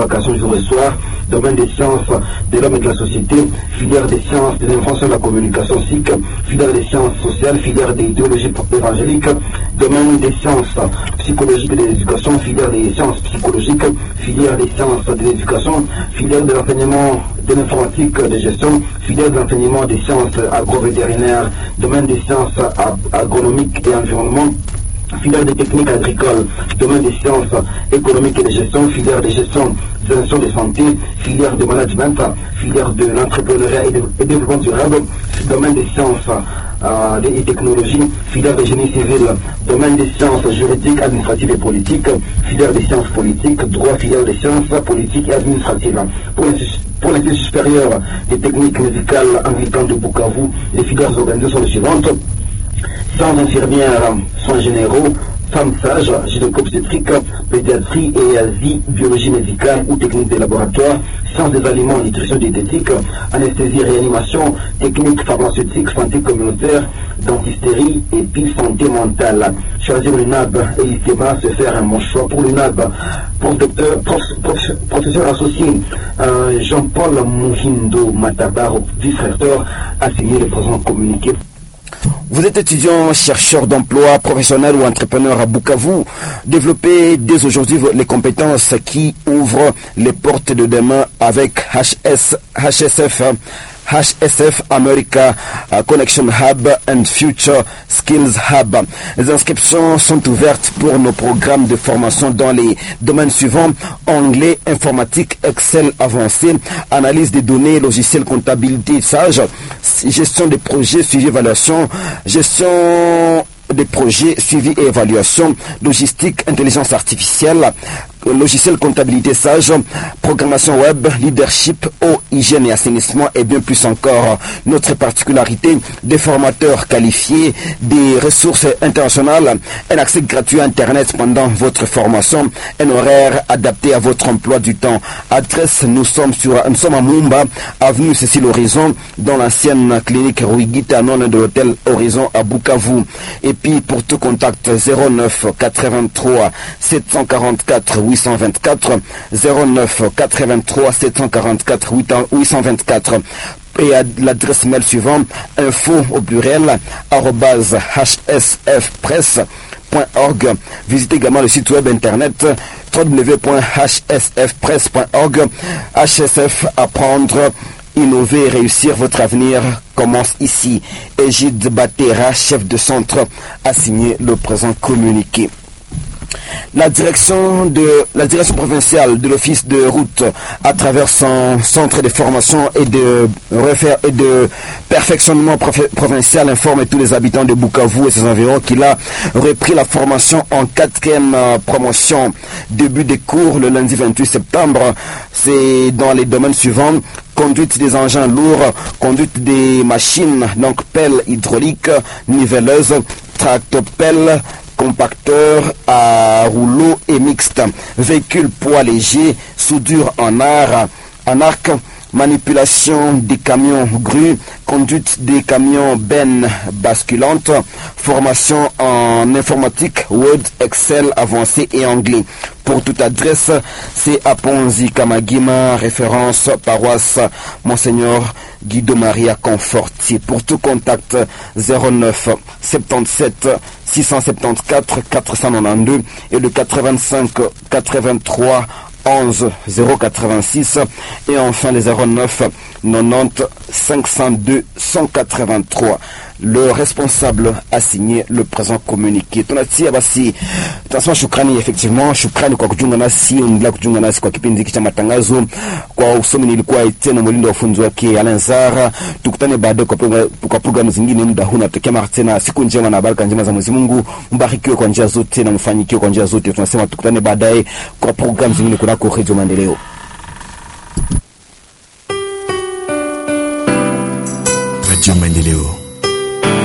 vacation jour et soir, domaine des sciences de l'homme et de la société, filière des sciences de l'information et de la communication SIC, filière des sciences sociales, filière des idéologies évangéliques, domaine des sciences psychologiques et de l'éducation, filière des sciences psychologiques, filière des sciences de l'éducation, filière de l'enseignement de l'informatique de gestion, filière de l'enseignement des sciences agrovétérinaires, domaine des sciences agronomiques et environnement, filière des techniques agricoles, domaine des sciences économiques et de gestion, filière de gestion de gestion de santé, filière de management, filière de l'entrepreneuriat et développement durable, domaine des sciences et technologies, filière de génie civil, domaine des sciences juridiques, administratives et politiques, filière des sciences politiques, droit, filière des sciences politiques et administratives. Pour l'Institut supérieur des techniques médicales anglicanes de Bukavu, les filières organisées sont les suivantes: sciences infirmières, soins généraux, femmes sages, gynéco-obstétrique, pédiatrie et vie, biologie médicale ou technique de laboratoire, sciences des aliments, nutrition diététique, anesthésie, réanimation, technique pharmaceutique, santé communautaire, dentisterie et puis santé mentale. Choisir l'UNAB et l'ISTEMA, se faire un bon choix pour l'UNAB. Professeur associé Jean-Paul Muhindo Matabar, vice-recteur, a signé le présent communiqué. Vous êtes étudiant, chercheur d'emploi, professionnel ou entrepreneur à Bukavu. Développez dès aujourd'hui les compétences qui ouvrent les portes de demain avec HSF America Connection Hub and Future Skills Hub. Les inscriptions sont ouvertes pour nos programmes de formation dans les domaines suivants: anglais, informatique, Excel avancé, analyse des données, logiciel, comptabilité sage, gestion des projets, suivi, évaluation, gestion des projets, suivi et évaluation, logistique, intelligence artificielle, logiciel, comptabilité sage, programmation web, leadership, eau, hygiène et assainissement et bien plus encore. Notre particularité, des formateurs qualifiés, des ressources internationales, un accès gratuit à Internet pendant votre formation, un horaire adapté à votre emploi du temps. Adresse, nous sommes à Mumba, avenue Cécile Horizon, dans l'ancienne clinique Ruigita, non de l'hôtel Horizon à Bukavu. Et puis pour tout contact, 09 83 744 824, 09 83 744 824, et à l'adresse mail suivante, info au pluriel @hsfpresse.org. Visitez également le site web internet www.hsfpresse.org. HSF, apprendre, innover et réussir votre avenir commence ici. Égide Batera, chef de centre, a signé le présent communiqué. La direction provinciale de l'office de route, à travers son centre de formation et de perfectionnement provincial, informe tous les habitants de Bukavu et ses environs qu'il a repris la formation en 4e promotion. Début des cours le lundi 28 septembre. C'est dans les domaines suivants: conduite des engins lourds, conduite des machines, donc pelle hydraulique, niveleuse, tractopelle, compacteur à rouleau et mixte, véhicule poids léger, soudure en arc, manipulation des camions grues, conduite des camions bennes basculantes, formation en informatique, Word, Excel avancé et anglais. Pour toute adresse, c'est à Ponzi Kamagima, référence paroisse Monseigneur Guido Maria Confortier. Pour tout contact, 09 77 674 492 et le 85 83 11 086 et enfin les 09 90 502 183. Le responsable a signé le présent communiqué. Tunatia basi tunasema shukrani, effectivement shukrani kwa kujiunga nasi, endelea kujiunga nasi kwa kipindi hiki cha matangazo. Kwa usomi nilikuwa tena mlindo wa funzo wake Alenzara. Tukutane baadaye kwa programu zingine. Muda huu natokea Martina. Siku njema na baraka njema za Mwenyezi Mungu. Mbarikiwe kwa njia zote na mfanyikiwe kwa njia zote. Tunasema tukutane baadaye kwa programu zingine kunako Radio Maendeleo.